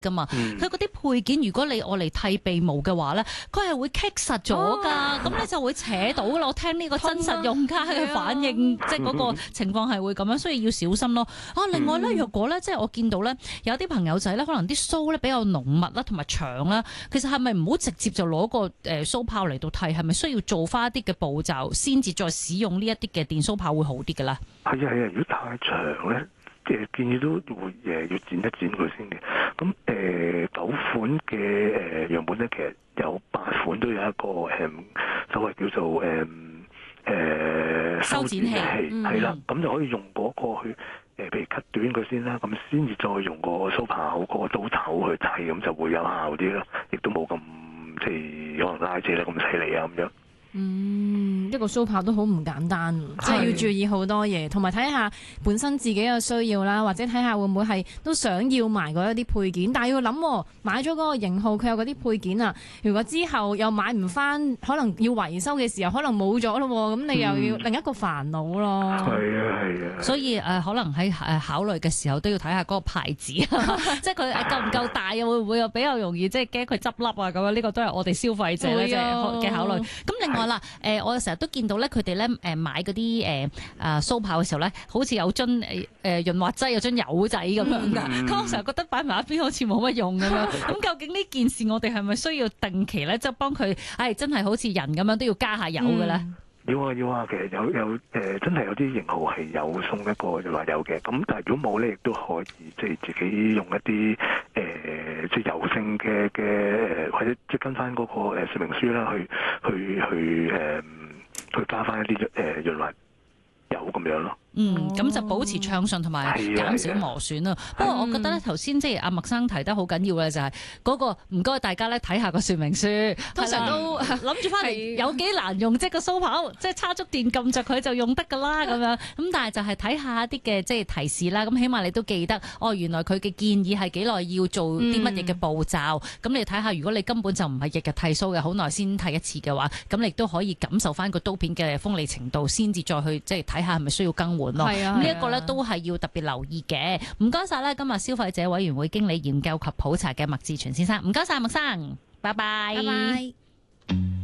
噶嘛，佢嗰啲配件如果你愛嚟剃鼻毛嘅話咧，佢係會棘實咗噶，咁你就會扯到啦。我聽呢個真實用家嘅反應，即係嗰個情況係會咁樣，所以要小心咯。另外咧，若果咧，即係我見到咧，有啲朋友仔咧，可能啲鬚咧比較濃密啦，同埋長啦，其實係咪唔好直接就攞個鬚刨嚟到剃？係咪需要做翻一啲嘅步驟，先至再使用呢一啲嘅電鬚刨會好啲嘅咧？ 係啊，如果太長咧。建議都會要剪一剪佢先嘅。咁9款嘅樣本咧，其實有8款都有一個所謂叫做修剪器，係啦。咁就可以用嗰個去譬如 cut 短佢先啦，咁先至再用個鬚刨嗰個刀頭去剃，咁就會有效啲咯，亦都冇咁即係可能拉扯得咁犀利啊咁樣。 一個鬚刨都好唔簡單，即係要注意好多嘢，同埋睇下本身自己嘅需要啦，或者睇下會唔會係都想要埋嗰一啲配件，但係要諗買咗嗰個型號，佢有嗰啲配件啊，如果之後又買唔翻，可能要維修嘅時候可能冇咗咯，咁你又要另一個煩惱咯。 係啊。 所以可能喺考慮嘅時候都要睇下嗰個牌子，即係佢夠唔夠大，又會唔會又比較容易，即係驚佢執笠啊咁樣？呢個都係我哋消費者咧嘅考慮。咁另外啦，我成日都見到咧，佢哋咧買嗰啲鬚刨嘅時候咧，好似有樽潤滑劑，有樽油仔咁樣噶。咁我成日覺得擺埋一邊好似冇乜用咁樣。咁究竟呢件事我哋係咪需要定期咧，即係幫佢真係好似人咁樣都要加下油嘅咧？ 要啊，其實有真係有啲型號係有送一個潤滑油嘅。咁但係如果冇咧，亦都可以即係自己用一啲即係油性嘅或者即係跟翻嗰個說明書啦，去加翻一啲潤滑油咁樣咯。 咁就保持暢順同埋減少磨損啦。不過我覺得咧，頭先即係阿麥生提得好緊要嘅就係嗰個唔該大家咧睇下個說明書，通常都諗住翻嚟有幾難用，即係個鬚刨，即係叉足電撳着佢就用得噶啦咁樣。咁但係就係睇下一啲嘅即係提示啦。咁起碼你都記得原來佢嘅建議係幾耐要做啲乜嘢嘅步驟。咁你睇下，如果你根本就唔係日日剃鬚嘅，好耐先剃一次嘅話，咁你都可以感受翻個刀片嘅鋒利程度，先至再去即係睇下係咪需要更換咯。呢一個咧都係要特別留意嘅。唔該晒咧，今日消費者委員會經理研究及普查嘅麥志全先生，唔該晒麥生，拜拜。